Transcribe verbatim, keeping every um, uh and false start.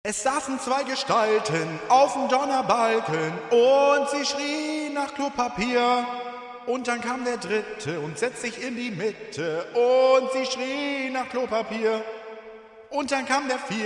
Es saßen zwei Gestalten auf dem Donnerbalken und sie schrien nach Klopapier. Und dann kam der dritte und setzte sich in die Mitte und sie schrien nach Klopapier. Und dann kam der vierte